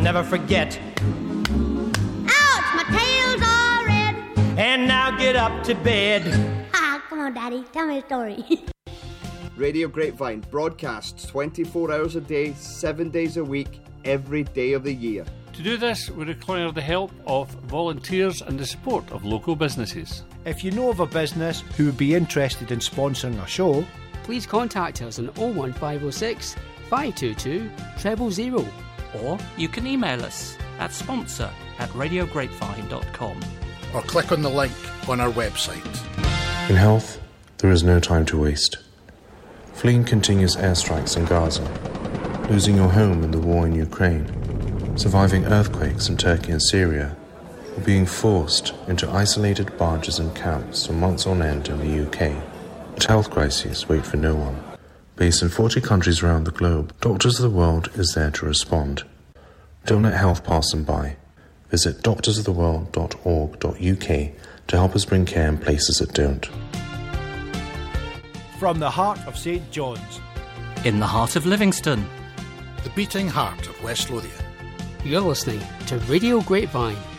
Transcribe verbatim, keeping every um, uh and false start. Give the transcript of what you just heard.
never forget. Ouch, my tail's all red. And now get up to bed. Ah, come on, Daddy, tell me a story. Radio Grapevine broadcasts twenty-four hours a day, seven days a week, every day of the year. To do this, we require the help of volunteers and the support of local businesses. If you know of a business who would be interested in sponsoring our show, please contact us on oh one five oh six, five two two, zero zero zero. Or you can email us at sponsor at radio grapevine dot com. Or click on the link on our website. In health, there is no time to waste. Fleeing continuous airstrikes in Gaza, losing your home in the war in Ukraine, surviving earthquakes in Turkey and Syria, or being forced into isolated barges and camps for months on end in the U K. But health crises wait for no one. Based in forty countries around the globe, Doctors of the World is there to respond. Don't let health pass them by. Visit doctors of the world dot org dot U K to help us bring care in places that don't. From the heart of Saint John's, in the heart of Livingston, the beating heart of West Lothian, you're listening to Radio Grapevine.